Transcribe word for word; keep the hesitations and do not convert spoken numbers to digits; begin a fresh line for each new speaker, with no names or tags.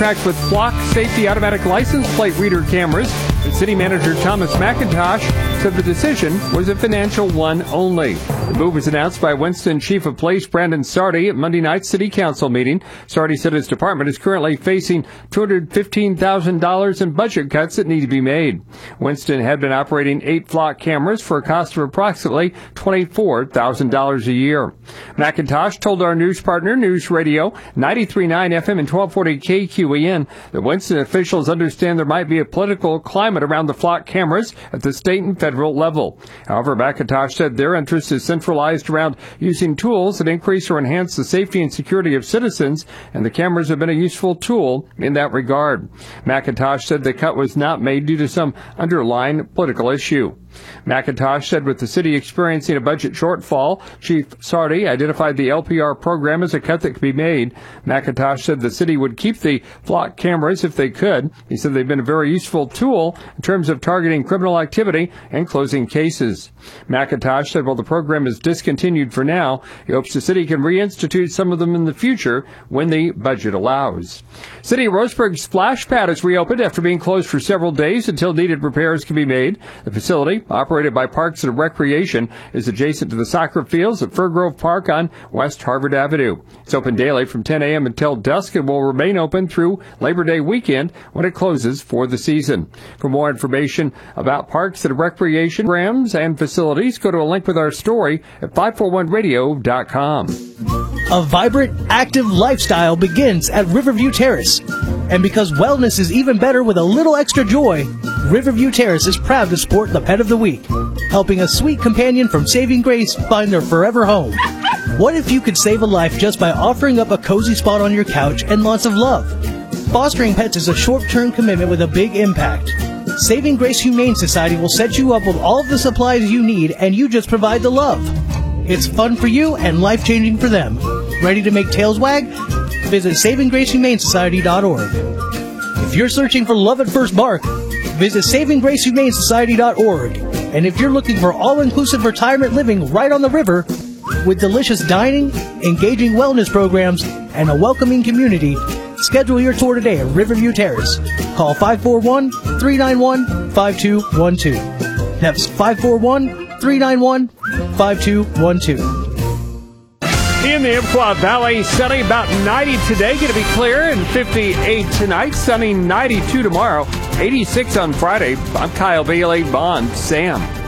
Contract with Flock Safety Automatic License Plate Reader Cameras. And City Manager Thomas McIntosh said the decision was a financial one only. The move was announced by Winston Chief of Police Brandon Sardi at Monday night's City Council meeting. Sardi said his department is currently facing two hundred fifteen thousand dollars in budget cuts that need to be made. Winston had been operating eight Flock cameras for a cost of approximately twenty-four thousand dollars a year. McIntosh told our news partner, News Radio, ninety-three point nine F M and twelve forty K Q E N, that Winston officials understand there might be a political climate around the Flock cameras at the state and federal level. However, McIntosh said their interest is centralized around using tools that increase or enhance the safety and security of citizens, and the cameras have been a useful tool in that regard. McIntosh said the cut was not made due to some underlying political issue. McIntosh said with the city experiencing a budget shortfall, Chief Sardi identified the L P R program as a cut that could be made. McIntosh said the city would keep the Flock cameras if they could. He said they've been a very useful tool in terms of targeting criminal activity and closing cases. McIntosh said while the program is discontinued for now, he hopes the city can reinstitute some of them in the future when the budget allows. City of Roseburg splash pad is reopened after being closed for several days until needed repairs can be made. The facility, operated by Parks and Recreation, is adjacent to the soccer fields at Fir Grove Park on West Harvard Avenue. It's open daily from ten a.m. until dusk and will remain open through Labor Day weekend when it closes for the season. For more information about Parks and Recreation programs and facilities, go to a link with our story at five forty-one radio dot com.
A vibrant, active lifestyle begins at Riverview Terrace. And because wellness is even better with a little extra joy, Riverview Terrace is proud to support the Pet of the Week, helping a sweet companion from Saving Grace find their forever home. What if you could save a life just by offering up a cozy spot on your couch and lots of love? Fostering pets is a short-term commitment with a big impact. Saving Grace Humane Society will set you up with all of the supplies you need, and you just provide the love. It's fun for you and life-changing for them. Ready to make tails wag? Visit saving grace humane society dot org. If you're searching for love at first bark, visit saving grace humane society dot org. And if you're looking for all-inclusive retirement living right on the river, with delicious dining, engaging wellness programs, and a welcoming community, schedule your tour today at Riverview Terrace. Call five four one, three nine one, five two one two. That's five four one, three nine one, five two one two.
In the Umpqua Valley, sunny, about ninety today. Going to be clear and fifty-eight tonight. Sunny, ninety-two tomorrow. eighty-six on Friday. I'm Kyle Bailey. Bond Sam.